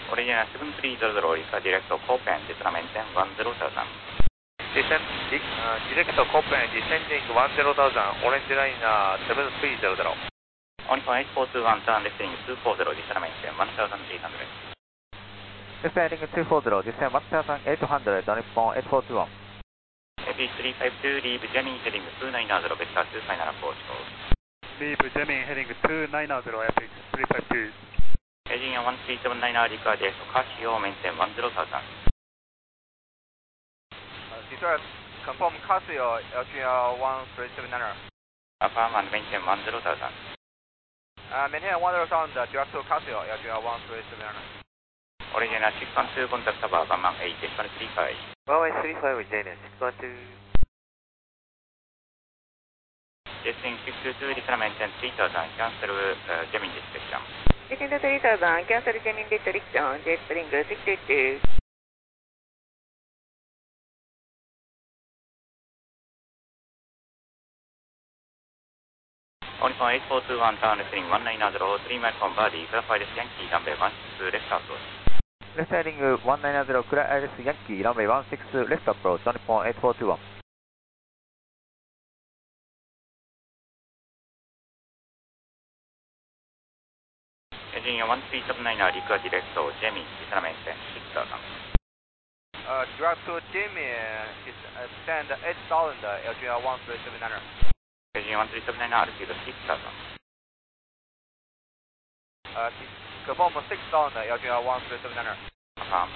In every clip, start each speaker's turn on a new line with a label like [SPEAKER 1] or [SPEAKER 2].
[SPEAKER 1] Original 7300 Lika Direct Copen, Descend maintain 10,000.
[SPEAKER 2] Direct Copen descending 10,000, Orange Liner 7300.
[SPEAKER 1] Oniphone 8421, turn left heading 240, Descend maintain 1,800.
[SPEAKER 3] Descending 240, descend 1,800, Oniphone 8421.
[SPEAKER 1] AP352, leave Gemini heading 290, vector 2 final approach code.
[SPEAKER 4] Leave Gemini heading 290, FX 352.
[SPEAKER 1] Aging 1379, require direct Casio, maintain 10,000.
[SPEAKER 2] Detroit, confirm Casio, LGR 1379.
[SPEAKER 1] Affirm and maintain 10,000.
[SPEAKER 2] Maintain 10,000, direct to Casio, LGR 1379.
[SPEAKER 1] Original 612, contact tower, 118, 635.
[SPEAKER 3] 1135 with Daniel, 612.
[SPEAKER 1] Descend 622, Descend maintain 3,000, cancel Gemini restriction.
[SPEAKER 5] Descend 3,000, cancel Gemini restriction, Jet Spring 622.
[SPEAKER 1] Oniphone 8421, turn left heading 190, 3 mile from Bali, clarify this Yankee, runway 16, left approach.
[SPEAKER 3] Left heading 190, clear Iris Yankee, runway 16, left approach, Oniphone 8421.
[SPEAKER 1] Engine 1379, require direct to Gemini, Descend maintain 6,000.
[SPEAKER 2] Direct to Jimmy, descend 8,000, LGR 1379.
[SPEAKER 1] Engine 1379, altitude 6,000.
[SPEAKER 2] Confirm 6,000, LGR 1379.
[SPEAKER 1] Affirm.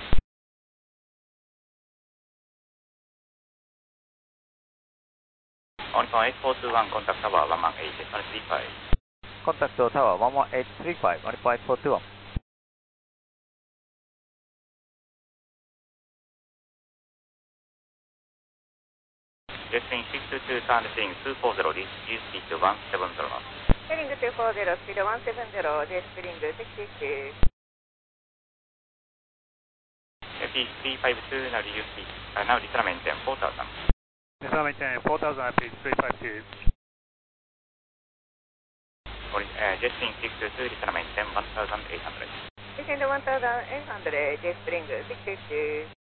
[SPEAKER 1] Oniphone 8421, contact tower, 118, 635.
[SPEAKER 3] Contact tower 11835, Oniphone 8421.
[SPEAKER 1] Descend 622, turn left heading 240, reduce speed to 170 knots.
[SPEAKER 5] Heading 240, speed 170, Jet Spring 622.
[SPEAKER 1] AP352, now reduce speed, now Descend maintain 4,000.
[SPEAKER 4] Descend maintain 4,000, FX 352.
[SPEAKER 1] Descend 622, Descend maintain 1,800.
[SPEAKER 5] Descend 1,800, Jet Spring 622.